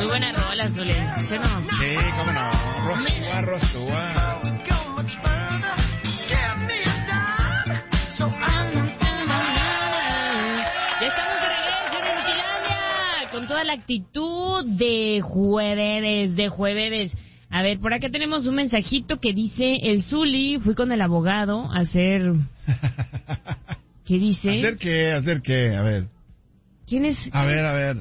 Muy buena rola, Zule, ¿sí o no? Sí, cómo no. Rosúa, Rosúa. Ya estamos de regreso en Inutilandia con toda la actitud de jueves. A ver, por acá tenemos un mensajito que dice: el Zuli, fui con el abogado a hacer... ¿Qué dice? ¿Hacer qué? A ver. ¿Quién es? A ver.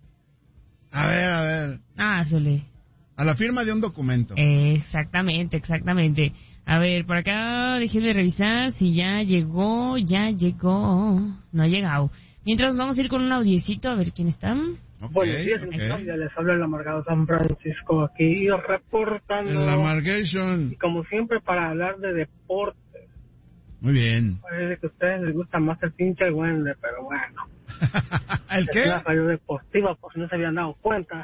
Ah, Zuli. A la firma de un documento. Exactamente. A ver, por acá déjenme revisar si ya llegó. No ha llegado. Mientras vamos a ir con un audiecito a ver quién está. Buenos días, ya les habla el amargado San Francisco aquí reportando. El Amargation. Y como siempre para hablar de deportes. Muy bien. Parece que a ustedes les gusta más el pinche Wende, pero bueno. ¿El qué? Es la radio deportiva, por si no se habían dado cuenta.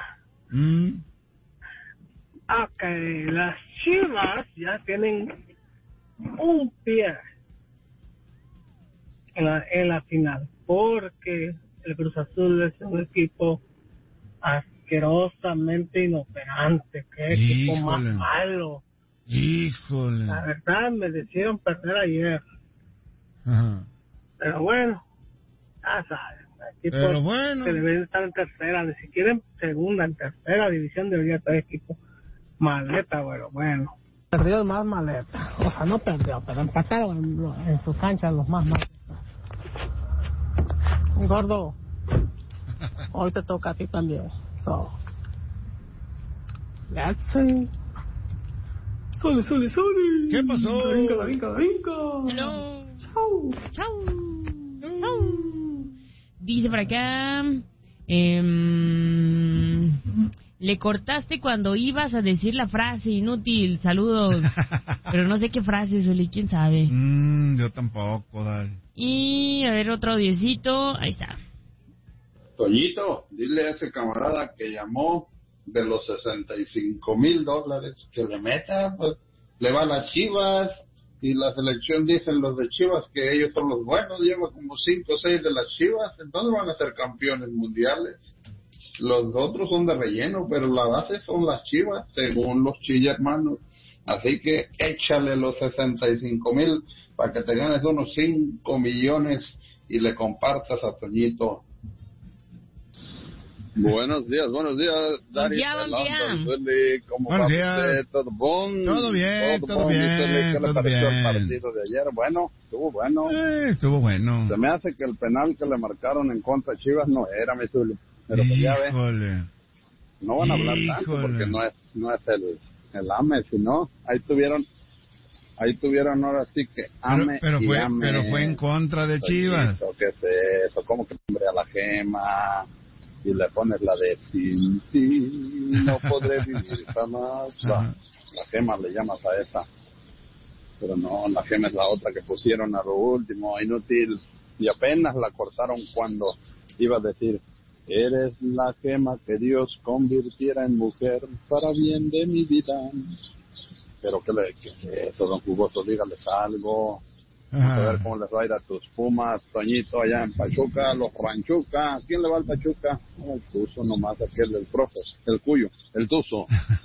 Ok, las Chivas ya tienen un pie en la final, porque el Cruz Azul es un equipo asquerosamente inoperante. Qué equipo más malo. Híjole. La verdad, me decidieron perder ayer. Ajá. Pero bueno, ya saben. Pero bueno. Que deberían estar en tercera, ni siquiera en segunda, en tercera división debería estar equipo maleta, pero bueno. Perdió el más maleta. O sea, no perdió, pero empataron en su cancha los más maletas. Gordo, hoy te toca a ti también. So, let's see. Soli. ¿Qué pasó? Venga. Hello. Chau. Dice por acá, le cortaste cuando ibas a decir la frase, inútil, saludos. Pero no sé qué frase, Zuli, quién sabe. Yo tampoco, dale. Y a ver, otro audiecito, ahí está. Toñito, dile a ese camarada que llamó de los $65,000 que le meta, pues le va a las Chivas y la selección dicen los de Chivas que ellos son los buenos, lleva como 5 o 6 de las Chivas, entonces van a ser campeones mundiales. Los otros son de relleno, pero la base son las Chivas, según los Chilla hermanos. Así que échale los 65,000 para que te ganes unos 5 millones y le compartas a Toñito. Buenos días, Dari. ¿Cómo va usted? ¿Todo bien? Todo bien. ¿Qué le pareció el partido de ayer? Bueno, estuvo bueno. Estuvo bueno. Se me hace que el penal que le marcaron en contra de Chivas no era, mi Zuli. Pero pues ya ves, no van a hablar tanto porque no es el AME, sino ahí tuvieron ahora sí que AME pero fue en contra de Chivas. ¿Qué es eso? ¿Cómo que nombre a la Gema? Y le pones la de sí, no podré vivir jamás. La Gema le llamas a esa. Pero no, la Gema es la otra que pusieron a lo último, inútil. Y apenas la cortaron cuando iba a decir: eres la Gema que Dios convirtiera en mujer para bien de mi vida. Pero ¿qué es eso, don Jugoso? Dígales algo. Vamos a ver cómo les va a ir a tus Pumas, Toñito, allá en Pachuca, los Ranchuca. ¿Quién le va al Pachuca? No, el Tuzo nomás, aquel del profe, el Cuyo, el Tuzo.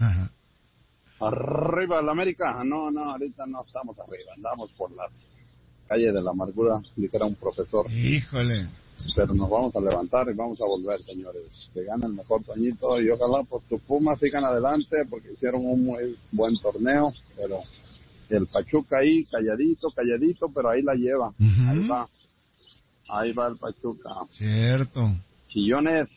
Arriba el América. No, ahorita no estamos arriba, andamos por la calle de la amargura, dijera un profesor. Híjole. Pero nos vamos a levantar y vamos a volver, señores. Que gane el mejor, Toñito, y ojalá por tus Pumas sigan adelante, porque hicieron un muy buen torneo, pero el Pachuca ahí, calladito, pero ahí la lleva. Ahí va el Pachuca. Cierto. Chillones,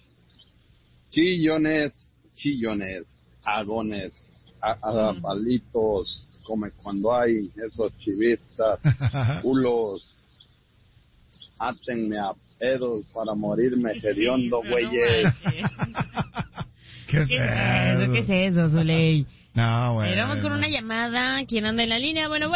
agones, palitos, come cuando hay esos chivistas, culos, átenme a pedos para morirme hediondo, güeyes. ¿Qué es eso, Zuley? No, bueno. Vamos con una llamada. ¿Quién anda en la línea? Bueno.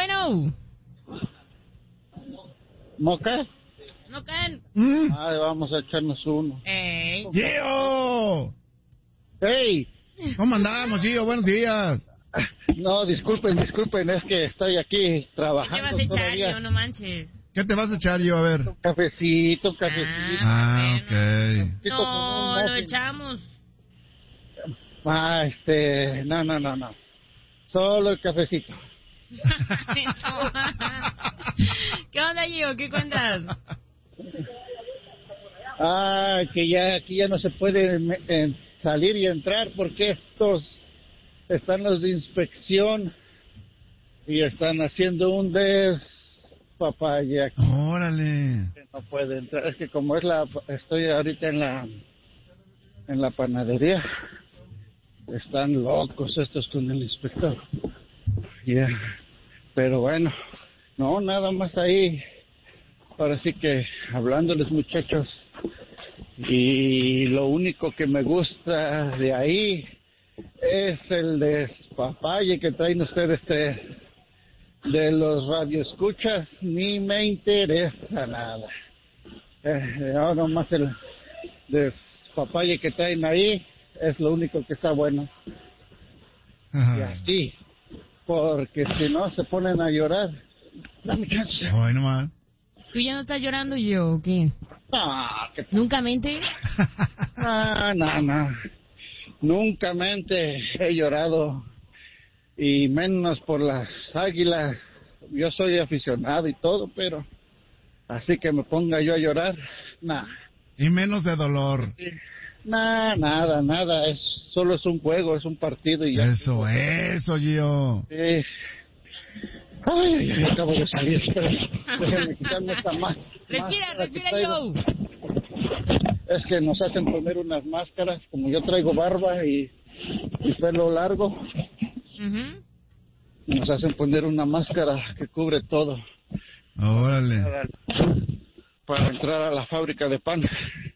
¿No qué? ¿No caen? Ay, vamos a echarnos uno. ¡Gio! ¡Hey! ¿Cómo andamos, Gio? Buenos días. No, disculpen, es que estoy aquí trabajando. ¿Qué te vas a echar, Gio? No manches. ¿Qué te vas a echar, Gio? A ver. Un cafecito. Ok. No, lo echamos. No. Solo el cafecito. ¿Qué onda, Gio? ¿Qué cuentas? Que aquí ya no se puede salir y entrar porque estos están los de inspección y están haciendo un despapalle aquí. Órale. No puede entrar, es que como estoy ahorita en la panadería, están locos estos con el inspector. Ya, pero bueno, no, nada más ahí. Ahora sí que hablándoles, muchachos, y lo único que me gusta de ahí es el despapalle que traen ustedes de los radioescuchas. Ni me interesa nada. Ahora nomás el despapalle que traen ahí es lo único que está bueno. Ajá. Y así, porque si no se ponen a llorar. Dame chance. Ay, nomás. ¿Tú ya no estás llorando, Gio, o qué? ¿Nunca mente? No. Nunca mente he llorado, y menos por las Águilas. Yo soy aficionado y todo, pero así que me ponga yo a llorar, nada. Y menos de dolor. Nada. Solo es un juego, es un partido y ya. Eso, Gio. Sí. Ay, acabo de salir. Déjenme quitarme esta máscara. Respira, Joe. Es que nos hacen poner unas máscaras, como yo traigo barba y pelo largo. Uh-huh. Nos hacen poner una máscara que cubre todo. Órale. Para entrar a la fábrica de pan.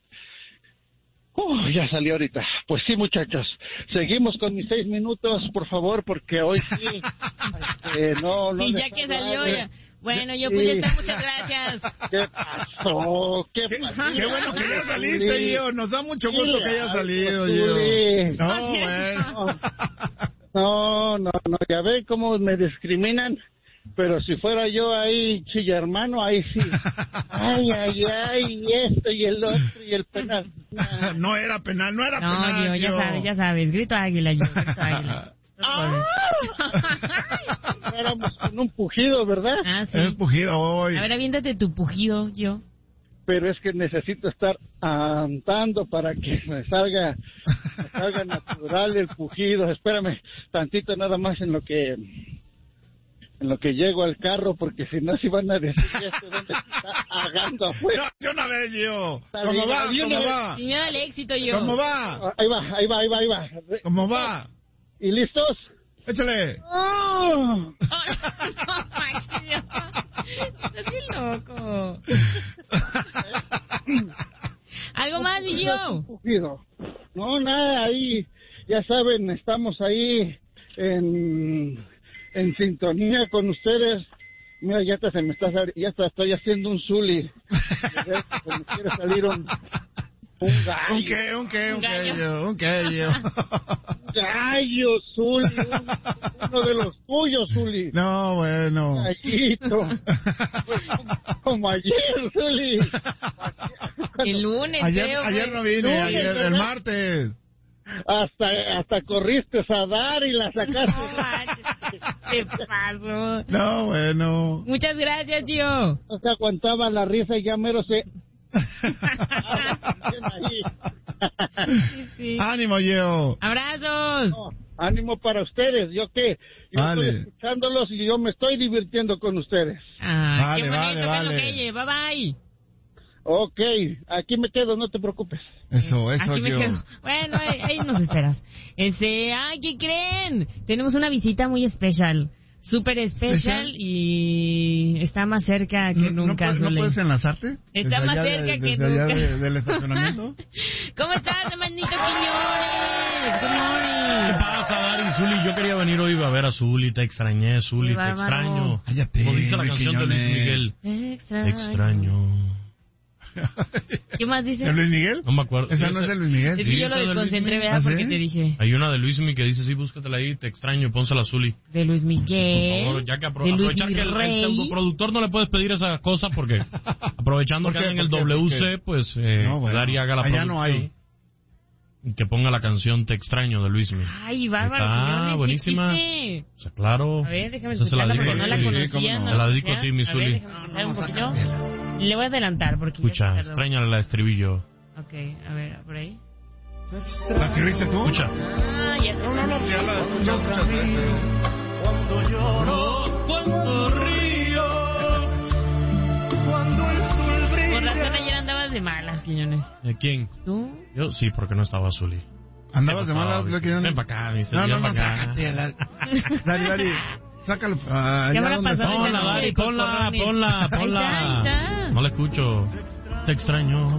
Ya salió ahorita. Pues sí, muchachos, seguimos con mis 6 minutos, por favor, porque hoy sí. No. Y ya que salió, ya. Bueno, yo pues ya está, muchas gracias. ¿Qué pasó? Qué bueno que ya saliste, Gio. Nos da mucho gusto que hayas salido, Gio. No, bueno. No, ya ven cómo me discriminan. Pero si fuera yo ahí, chilla hermano, ahí sí. Ay, y esto y el otro y el penal. No era penal. No, Gio, ya sabes, grito águila, Gio, grito águila. Éramos con un pujido, ¿verdad? Sí. Es pujido hoy. A ver, aviéntate tu pujido, Gio. Pero es que necesito estar andando para que me salga natural el pujido. Espérame tantito nada más en lo que llego al carro, porque si no se van a decir dónde está agando afuera. No, yo una vez, Gio. ¿Cómo va? Sin miedo al éxito, Gio. ¿Cómo va? Ahí va. ¿Cómo va? ¿Y listos? Échale. No, Gio. Estás bien loco. ¿Algo más, Gio? No, nada, ahí, ya saben, estamos ahí en sintonía con ustedes. Mira, ya estoy haciendo un zuli. Me quiere salir un gallo. Un gallo. Gallo, Zuli, uno de los tuyos, Zuli. No, bueno. Gallito. Como ayer, Zuli. El lunes, ayer no vine, el martes. Hasta corriste a dar y la sacaste. ¿Qué pasó? No, bueno. Muchas gracias, Gio. No se aguantaba la risa y ya mero se... Sí. Ánimo, Gio. Abrazos. No, ánimo para ustedes. Yo vale. Estoy escuchándolos y yo me estoy divirtiendo con ustedes. Vale, qué bonito, vale. Bye bye. Ok, aquí me quedo, no te preocupes. Eso, Aquí me Gio. quedo. Bueno, ahí nos esperas. ¿Qué creen? Tenemos una visita muy especial. Súper especial y está más cerca que nunca. ¿No puedes enlazarte? Está más cerca que desde nunca. Allá del estacionamiento. ¿Cómo estás, hermanito Quiñones? Good morning. ¿Qué pasa, Dari, Zuli? Yo quería venir hoy a ver a Zuli, te extrañé, Zuli, te extraño. Cállate, Como dice la canción de Luis Miguel. Te extraño. ¿Qué más dice? ¿De Luis Miguel? No me acuerdo. ¿Esa no es de Luis Miguel? Es que yo lo desconcentré, ¿verdad? Porque te dije. Hay una de Luis Miguel que dice, sí, búscatela ahí, te extraño, pónsela a Zuli. De Luis Miguel. Por favor, ya que aprovechar que el pseudoproductor no le puedes pedir esas cosas porque aprovechando que anda en el WC, pues no, bueno, Dari haga la allá producción. no hay. que ponga la canción Te extraño de Luismi. Ay, bárbaro. Está buenísima. O sea, claro. A ver, déjame escucharla porque no la conocía. Te la dedico a ti, mi Zuli. Un poquito. Le voy a adelantar porque... Escucha, extrañale la estribillo. Ok, a ver, por ahí. ¿La escribiste tú? Escucha. Ah, ya sé. No, ya la he escuchado muchas veces. Cuando lloro, cuando río, cuando el sol brilla. Por razón ayer andabas de malas, Quiñones. ¿Quién? ¿Tú? Yo sí, porque no estaba Zuli. ¿Andabas de malas, Quiñones? Ven para acá, mi No, ven para acá. sácate. Dari, sácalo. ¿Qué habrá pasado? Ponla, Dari, ponla. Ahí está. No la escucho. Te extraño.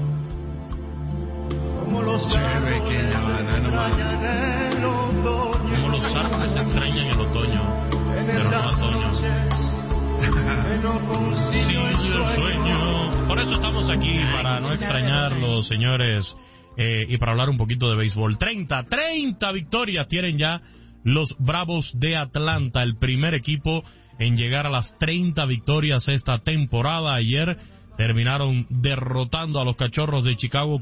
Como los árboles extrañan el otoño. Como los árboles extrañan el otoño. En esas noches que no consigo el sueño. Por eso estamos aquí, para no extrañarlos, señores, y para hablar un poquito de béisbol. 30 victorias tienen ya los Bravos de Atlanta, el primer equipo en llegar a las 30 victorias esta temporada. Ayer terminaron derrotando a los Cachorros de Chicago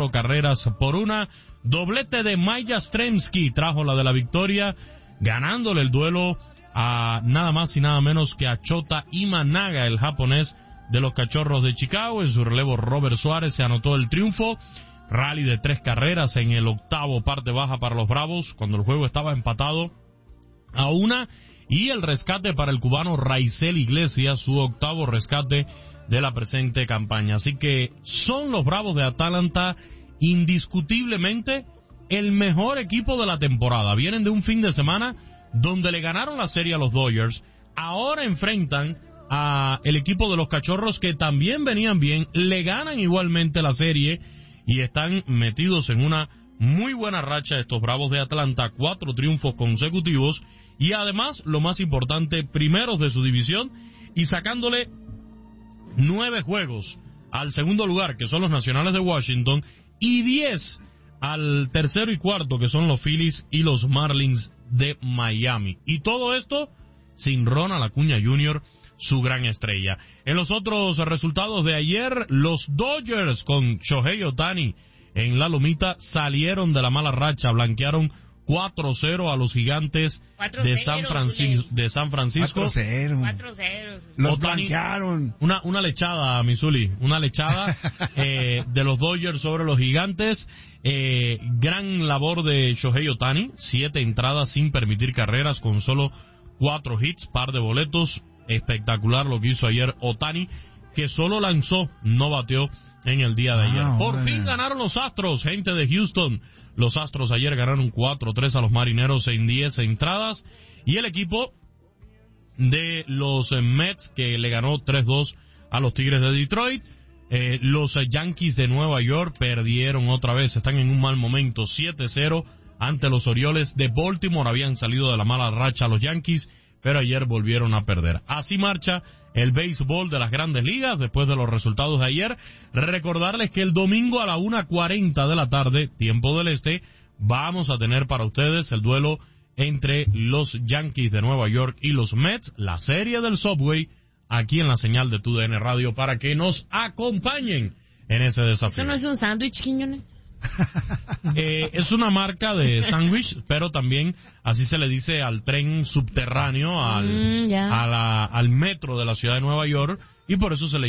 4-1. Doblete de Maya Yastrzemski trajo la de la victoria, ganándole el duelo a nada más y nada menos que a Shota Imanaga, el japonés de los Cachorros de Chicago. En su relevo, Robert Suárez se anotó el triunfo. Rally de 3 carreras en el octavo, parte baja para los Bravos, cuando el juego estaba empatado a 1. Y el rescate para el cubano Raisel Iglesias, su octavo rescate de la presente campaña. Así que son los Bravos de Atlanta indiscutiblemente el mejor equipo de la temporada. Vienen de un fin de semana donde le ganaron la serie a los Dodgers. Ahora enfrentan a el equipo de los Cachorros, que también venían bien, le ganan igualmente la serie y están metidos en una muy buena racha estos Bravos de Atlanta, 4 triunfos consecutivos y además, lo más importante, primeros de su división y sacándole 9 juegos al segundo lugar, que son los Nacionales de Washington, y 10 al tercero y cuarto, que son los Phillies y los Marlins de Miami. Y todo esto sin Ronald Acuña Jr., su gran estrella. En los otros resultados de ayer, los Dodgers con Shohei Ohtani en la lomita salieron de la mala racha, blanquearon 4-0 a los Gigantes de San Francisco. 4-0. Los Ohtani, blanquearon. Una lechada, Missouri, una lechada de los Dodgers sobre los Gigantes. Gran labor de Shohei Ohtani, 7 entradas sin permitir carreras, con solo 4 hits, par de boletos. Espectacular lo que hizo ayer Ohtani, que solo lanzó, no bateó en el día de ayer. Por fin ganaron los Astros, gente de Houston. Los Astros ayer ganaron 4-3 a los Marineros en 10 entradas. Y el equipo de los Mets, que le ganó 3-2 a los Tigres de Detroit. Los Yankees de Nueva York perdieron otra vez, están en un mal momento, 7-0 ante los Orioles de Baltimore. Habían salido de la mala racha los Yankees, pero ayer volvieron a perder. Así marcha el béisbol de las Grandes Ligas después de los resultados de ayer. Recordarles que el domingo a la 1:40 de la tarde, tiempo del este, vamos a tener para ustedes el duelo entre los Yankees de Nueva York y los Mets, la serie del Subway, aquí en la señal de TUDN Radio, para que nos acompañen en ese desafío. ¿Eso no es un sándwich, Quiñones? Es una marca de sándwich, pero también así se le dice al tren subterráneo, al metro de la ciudad de Nueva York, y por eso se le